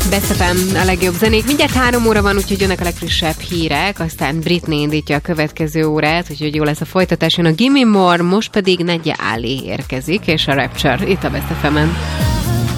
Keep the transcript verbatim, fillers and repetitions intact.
Best ef em, a legjobb zenék. Mindjárt három óra van, úgyhogy jönnek a legfrissebb hírek, aztán Britney indítja a következő órát, úgyhogy jó lesz a folytatás. Jön a Gimme More, most pedig Nadia Ali érkezik, és a Rapture itt a Best ef emen.